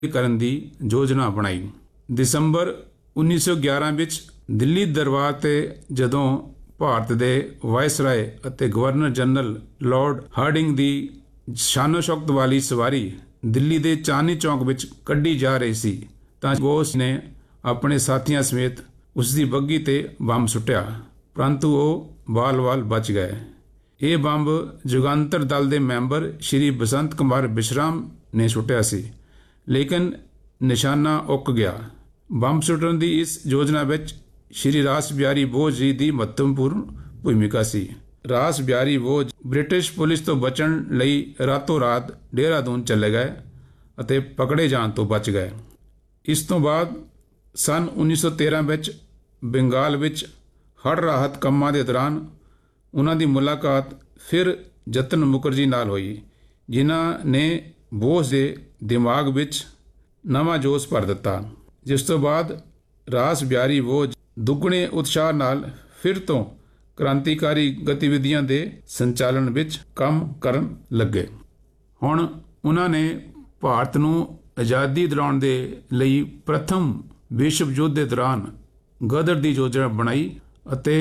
ਕਰਨ ਦੀ ਯੋਜਨਾ ਬਣਾਈ। ਦਸੰਬਰ 1911 ਵਿੱਚ ਦਿੱਲੀ ਦਰਬਾਰ ਤੇ ਜਦੋਂ ਭਾਰਤ ਦੇ ਵਾਇਸਰਾਏ ਅਤੇ ਗਵਰਨਰ ਜਨਰਲ ਲਾਰਡ ਹਾਰਡਿੰਗ ਦੀ ਸ਼ਾਨੋ ਸ਼ੌਕਤ ਵਾਲੀ ਸਵਾਰੀ ਦਿੱਲੀ ਦੇ ਚਾਂਦਨੀ ਚੌਕ ਵਿੱਚ ਕੱਢੀ ਜਾ ਰਹੀ ਸੀ ਤਾਂ ਬੋਸ ਨੇ ਆਪਣੇ ਸਾਥੀਆਂ ਸਮੇਤ ਉਸ ਦੀ ਬੱਗੀ ਤੇ ਬੰਬ ਸੁੱਟਿਆ, ਪਰੰਤੂ ਉਹ ਬਾਲ-ਬਾਲ ਬਚ ਗਏ। ਇਹ ਬੰਬ ਜੁਗਾਂਤਰ ਦਲ ਦੇ ਮੈਂਬਰ ਸ਼੍ਰੀ ਬਸੰਤ ਕੁਮਾਰ ਬਿਸ਼ਰਾਮ ਨੇ ਸੁੱਟਿਆ ਸੀ, ਲੇਕਿਨ ਨਿਸ਼ਾਨਾ ਉੱਕ ਗਿਆ। ਬੰਬ ਸੁੱਟਣ ਦੀ ਇਸ ਯੋਜਨਾ ਵਿੱਚ ਸ਼੍ਰੀ ਰਾਸ ਬਿਹਾਰੀ ਬੋਸ ਜੀ ਦੀ ਮਹੱਤਵਪੂਰਨ ਭੂਮਿਕਾ ਸੀ। ਰਾਸ ਬਿਹਾਰੀ ਬੋਸ ਬ੍ਰਿਟਿਸ਼ ਪੁਲਿਸ ਤੋਂ ਬਚਣ ਲਈ ਰਾਤੋਂ ਰਾਤ ਦੇਹਰਾਦੂਨ ਚਲੇ ਗਏ ਅਤੇ ਪਕੜੇ ਜਾਣ ਤੋਂ ਬਚ ਗਏ। ਇਸ ਤੋਂ ਬਾਅਦ ਸਨ 1913 ਵਿੱਚ ਬੰਗਾਲ ਵਿੱਚ ਹੜ੍ਹ ਰਾਹਤ ਕੰਮਾਂ ਦੇ ਦੌਰਾਨ ਉਹਨਾਂ ਦੀ ਮੁਲਾਕਾਤ ਫਿਰ ਜਤਨ ਮੁਖਰਜੀ ਨਾਲ ਹੋਈ, ਜਿਨ੍ਹਾਂ ਨੇ ਬੋਸ ਦੇ ਦਿਮਾਗ ਵਿੱਚ ਨਵਾਂ ਜੋਸ਼ ਭਰ ਦਿੱਤਾ। ਜਿਸ ਤੋਂ ਬਾਅਦ ਰਾਸ ਬਿਹਾਰੀ ਬੋਸ ਦੁੱਗਣੇ ਉਤਸ਼ਾਹ ਨਾਲ ਫਿਰ ਤੋਂ ਕ੍ਰਾਂਤੀਕਾਰੀ ਗਤੀਵਿਧੀਆਂ ਦੇ ਸੰਚਾਲਨ ਵਿੱਚ ਕੰਮ ਕਰਨ ਲੱਗੇ। ਹੁਣ ਉਹਨਾਂ ਨੇ ਭਾਰਤ ਨੂੰ ਆਜ਼ਾਦੀ ਦਿਲਾਉਣ ਦੇ ਲਈ ਪ੍ਰਥਮ ਵਿਸ਼ਵ ਯੁੱਧ ਦੇ ਦੌਰਾਨ ਗਦਰ ਦੀ ਯੋਜਨਾ ਬਣਾਈ ਅਤੇ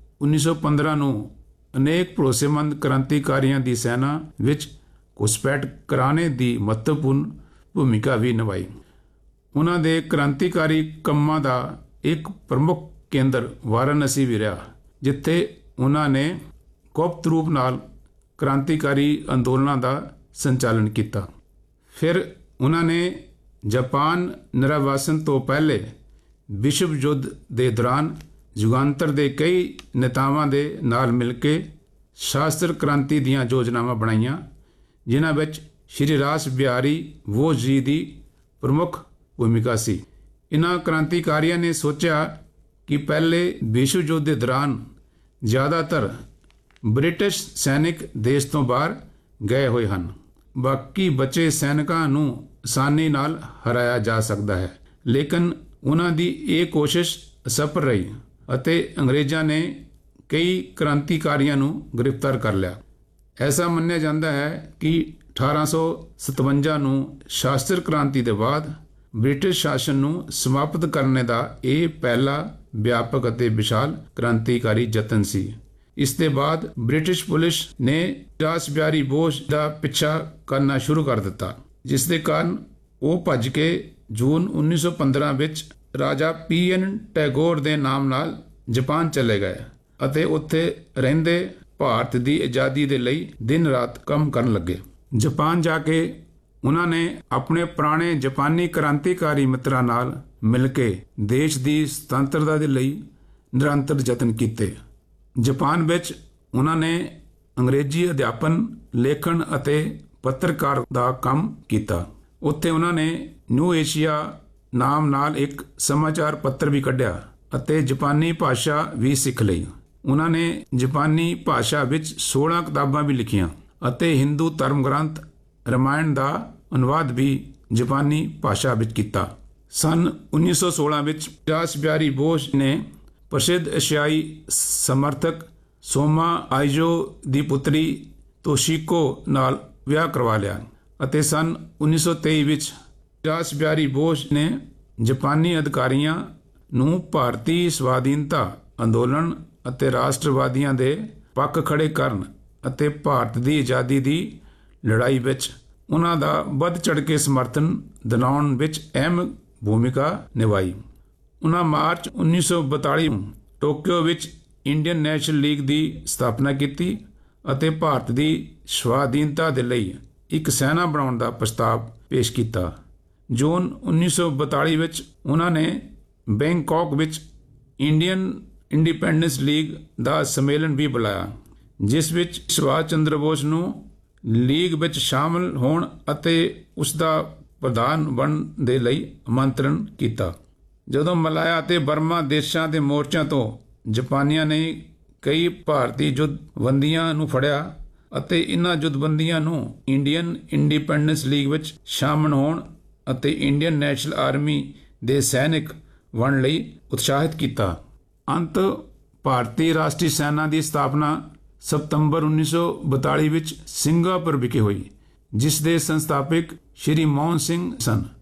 1915 ਨੂੰ ਅਨੇਕ ਭਰੋਸੇਮੰਦ ਕ੍ਰਾਂਤੀਕਾਰੀਆਂ ਦੀ ਸੈਨਾ ਵਿੱਚ ਘੁਸਪੈਠ ਕਰਾਣੇ ਦੀ ਮਹੱਤਵਪੂਰਨ ਭੂਮਿਕਾ ਵੀ ਨਿਭਾਈ। ਉਹਨਾਂ ਦੇ ਕ੍ਰਾਂਤੀਕਾਰੀ ਕੰਮਾਂ ਦਾ ਇੱਕ ਪ੍ਰਮੁੱਖ ਕੇਂਦਰ ਵਾਰਾਣਸੀ ਵੀ ਰਿਹਾ, ਜਿੱਥੇ ਉਹਨਾਂ ਨੇ ਗੁਪਤ ਰੂਪ ਨਾਲ ਕ੍ਰਾਂਤੀਕਾਰੀ ਅੰਦੋਲਨਾਂ ਦਾ ਸੰਚਾਲਨ ਕੀਤਾ। ਫਿਰ ਉਹਨਾਂ ਨੇ ਜਾਪਾਨ ਨਿਰਵਾਸਨ ਤੋਂ ਪਹਿਲੇ ਵਿਸ਼ਵ ਯੁੱਧ ਦੇ ਦੌਰਾਨ ਯੁਗਾਂਤਰ ਦੇ ਕਈ ਨੇਤਾਵਾਂ ਦੇ ਨਾਲ ਮਿਲ ਕੇ ਸ਼ਾਸਤਰ ਕ੍ਰਾਂਤੀ ਦੀਆਂ ਯੋਜਨਾਵਾਂ ਬਣਾਈਆਂ, ਜਿਨ੍ਹਾਂ ਵਿੱਚ ਸ਼੍ਰੀ ਰਾਸ ਬਿਹਾਰੀ ਬੋਸ ਜੀ ਦੀ ਪ੍ਰਮੁੱਖ ਭੂਮਿਕਾ ਸੀ। ਇਹਨਾਂ ਕ੍ਰਾਂਤੀਕਾਰੀਆਂ ਨੇ ਸੋਚਿਆ ਕਿ ਪਹਿਲੇ ਵਿਸ਼ਵ ਯੁੱਧ ਦੇ ਦੌਰਾਨ ਜ਼ਿਆਦਾਤਰ ਬ੍ਰਿਟਿਸ਼ ਸੈਨਿਕ ਦੇਸ਼ ਤੋਂ ਬਾਹਰ ਗਏ ਹੋਏ ਹਨ, ਬਾਕੀ ਬਚੇ ਸੈਨਿਕਾਂ ਨੂੰ ਆਸਾਨੀ ਨਾਲ ਹਰਾਇਆ ਜਾ ਸਕਦਾ ਹੈ। ਲੇਕਿਨ ਉਹਨਾਂ ਦੀ ਇਹ ਕੋਸ਼ਿਸ਼ ਅਸਫਲ ਰਹੀ ਅਤੇ ਅੰਗਰੇਜ਼ਾਂ ਨੇ ਕਈ ਕ੍ਰਾਂਤੀਕਾਰੀਆਂ ਨੂੰ ਗ੍ਰਿਫਤਾਰ ਕਰ ਲਿਆ। ਐਸਾ ਮੰਨਿਆ ਜਾਂਦਾ ਹੈ ਕਿ 1857 ਨੂੰ ਸ਼ਾਸਤਰ ਕ੍ਰਾਂਤੀ ਦੇ ਬਾਅਦ ਬ੍ਰਿਟਿਸ਼ ਸ਼ਾਸਨ ਨੂੰ ਸਮਾਪਤ ਕਰਨ ਦਾ ਇਹ ਪਹਿਲਾ ਵਿਆਪਕ ਅਤੇ ਵਿਸ਼ਾਲ ਕ੍ਰਾਂਤੀਕਾਰੀ ਯਤਨ ਸੀ। ਇਸ ਦੇ ਬਾਅਦ ਬ੍ਰਿਟਿਸ਼ ਪੁਲਿਸ ਨੇ ਰਾਸ ਬਿਹਾਰੀ ਬੋਸ ਦਾ ਪਿੱਛਾ ਕਰਨਾ ਸ਼ੁਰੂ ਕਰ ਦਿੱਤਾ, ਜਿਸ ਦੇ ਕਾਰਨ ਉਹ ਭੱਜ ਕੇ ਜੂਨ 1915 ਵਿੱਚ ਰਾਜਾ PN ਟੈਗੋਰ ਦੇ ਨਾਮ ਨਾਲ ਜਾਪਾਨ ਚਲੇ ਗਏ ਅਤੇ ਉੱਥੇ ਰਹਿੰਦੇ ਭਾਰਤ ਦੀ ਆਜ਼ਾਦੀ ਦੇ ਲਈ ਦਿਨ ਰਾਤ ਕੰਮ ਕਰਨ ਲੱਗੇ। ਜਾਪਾਨ ਜਾ ਕੇ ਉਹਨਾਂ ਨੇ ਆਪਣੇ ਪੁਰਾਣੇ ਜਾਪਾਨੀ ਕ੍ਰਾਂਤੀਕਾਰੀ ਮਿੱਤਰਾਂ ਨਾਲ ਮਿਲ ਕੇ ਦੇਸ਼ ਦੀ ਸੁਤੰਤਰਤਾ ਦੇ ਲਈ ਨਿਰੰਤਰ ਯਤਨ ਕੀਤੇ। ਜਾਪਾਨ ਵਿੱਚ ਉਹਨਾਂ ਨੇ ਅੰਗਰੇਜ਼ੀ ਅਧਿਆਪਨ, ਲੇਖਣ ਅਤੇ ਪੱਤਰਕਾਰ ਦਾ ਕੰਮ ਕੀਤਾ। ਉੱਥੇ ਉਹਨਾਂ ਨੇ ਨਿਊ ਏਸ਼ੀਆ ਨਾਮ ਨਾਲ ਇੱਕ ਸਮਾਚਾਰ ਪੱਤਰ ਵੀ ਕੱਢਿਆ ਅਤੇ ਜਾਪਾਨੀ ਭਾਸ਼ਾ ਵੀ ਸਿੱਖ ਲਈ। ਉਹਨਾਂ ਨੇ ਜਾਪਾਨੀ ਭਾਸ਼ਾ ਵਿੱਚ 16 ਕਿਤਾਬਾਂ ਵੀ ਲਿਖੀਆਂ ਅਤੇ ਹਿੰਦੂ ਧਰਮ ਗ੍ਰੰਥ ਰਾਮਾਇਣ ਦਾ ਅਨੁਵਾਦ ਵੀ ਜਾਪਾਨੀ ਭਾਸ਼ਾ ਵਿੱਚ ਕੀਤਾ। ਸਨ 1916 ਵਿੱਚ ਰਾਸ ਬਿਹਾਰੀ ਬੋਸ ਨੇ ਪ੍ਰਸਿੱਧ ਏਸ਼ੀਆਈ ਸਮਰਥਕ ਸੋਮਾ ਆਇਜੋ ਦੀ ਪੁੱਤਰੀ ਤੋਸ਼ੀਕੋ ਨਾਲ ਵਿਆਹ ਕਰਵਾ ਲਿਆ ਅਤੇ ਸਨ 1923 ਵਿੱਚ ਰਾਸ ਬਿਹਾਰੀ ਬੋਸ ਨੇ ਜਾਪਾਨੀ ਅਧਿਕਾਰੀਆਂ ਨੂੰ ਭਾਰਤੀ ਸਵਾਧੀਨਤਾ ਅੰਦੋਲਨ ਅਤੇ ਰਾਸ਼ਟਰਵਾਦੀਆਂ ਦੇ ਪੱਖ ਖੜੇ ਕਰਨ ਅਤੇ ਭਾਰਤ ਦੀ ਆਜ਼ਾਦੀ ਦੀ ਲੜਾਈ ਵਿੱਚ ਉਹਨਾਂ ਦਾ ਵੱਧ ਚੜ੍ਹ ਕੇ ਸਮਰਥਨ ਦਿਲਾਉਣ ਵਿੱਚ ਅਹਿਮ ਭੂਮਿਕਾ ਨਿਭਾਈ। ਉਹਨਾਂ ਮਾਰਚ 1942 ਨੂੰ ਟੋਕੀਓ ਵਿੱਚ ਇੰਡੀਅਨ ਨੈਸ਼ਨਲ ਲੀਗ ਦੀ ਸਥਾਪਨਾ ਕੀਤੀ ਅਤੇ ਭਾਰਤ ਦੀ ਸਵਾਧੀਨਤਾ ਦੇ ਲਈ ਇੱਕ ਸੈਨਾ ਬਣਾਉਣ ਦਾ ਪ੍ਰਸਤਾਵ ਪੇਸ਼ ਕੀਤਾ। ਜੂਨ 1942 ਵਿੱਚ ਉਹਨਾਂ ਨੇ ਬੈਂਕਾਕ ਵਿੱਚ ਇੰਡੀਅਨ ਇੰਡੀਪੈਂਡੈਂਸ ਲੀਗ ਦਾ ਸੰਮੇਲਨ ਵੀ ਬੁਲਾਇਆ, ਜਿਸ ਵਿੱਚ ਸੁਭਾਸ਼ ਚੰਦਰ ਬੋਸ ਨੂੰ ਲੀਗ ਵਿੱਚ ਸ਼ਾਮਲ ਹੋਣ ਅਤੇ ਉਸ ਦਾ ਪ੍ਰਧਾਨ ਬਣਨ ਦੇ ਲਈ ਆਮੰਤਰਣ ਕੀਤਾ। ਜਦੋਂ ਮਲਾਇਆ ਅਤੇ ਬਰਮਾ ਦੇਸ਼ਾਂ ਦੇ ਮੋਰਚਿਆਂ ਤੋਂ ਜਾਪਾਨੀਆਂ ਨੇ ਕਈ ਭਾਰਤੀ ਜੁੱਧਬੰਦੀਆਂ ਨੂੰ ਫੜਿਆ ਅਤੇ ਇਹਨਾਂ ਜੁੱਧਬੰਦੀਆਂ ਨੂੰ ਇੰਡੀਅਨ ਇੰਡੀਪੈਂਡੈਂਸ ਲੀਗ ਵਿੱਚ ਸ਼ਾਮਲ ਹੋਣ ਅਤੇ ਇੰਡੀਅਨ ਨੈਸ਼ਨਲ ਆਰਮੀ ਦੇ ਸੈਨਿਕ ਬਣਨ ਲਈ ਉਤਸ਼ਾਹਿਤ ਕੀਤਾ। ਅੰਤ ਭਾਰਤੀ ਰਾਸ਼ਟਰੀ ਸੈਨਾ ਦੀ ਸਥਾਪਨਾ ਸਤੰਬਰ 1942 ਵਿੱਚ ਸਿੰਗਾਪੁਰ ਵਿਖੇ ਹੋਈ, ਜਿਸ ਦੇ ਸੰਸਥਾਪਕ ਸ਼੍ਰੀ ਮੋਹਨ ਸਿੰਘ ਸਨ।